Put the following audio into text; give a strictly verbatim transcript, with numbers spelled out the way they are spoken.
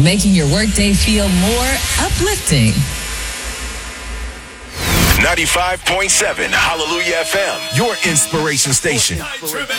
making your workday feel more uplifting. ninety-five point seven Hallelujah F M, your inspiration station.